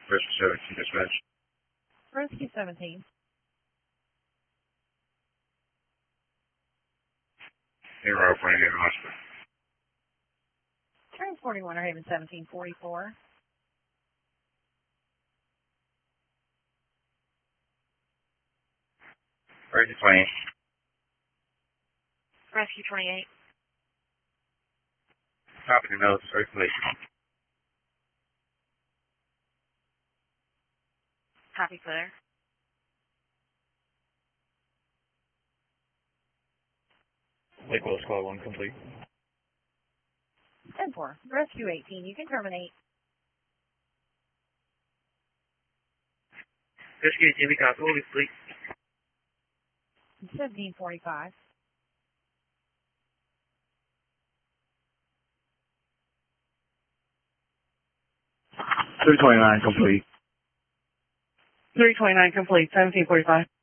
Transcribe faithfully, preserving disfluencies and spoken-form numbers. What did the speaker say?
Rescue seventeen dispatch. Rescue seventeen. Hero for Indian Hospital. Transporting Winter Haven seventeen forty-four. Rescue twenty. Rescue twenty-eight. Copy the notes, circulation. Copy clear. Lakeville Squad one complete. ten four. Rescue eighteen. You can terminate. Rescue eighteen, we copy. Holy fleet. seventeen forty-five. three twenty-nine complete. three twenty-nine complete. seventeen forty-five.